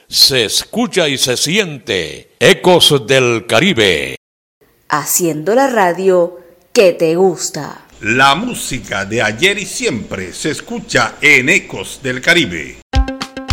se escucha y se siente. Ecos del Caribe. Haciendo la radio que te gusta. La música de ayer y siempre se escucha en Ecos del Caribe.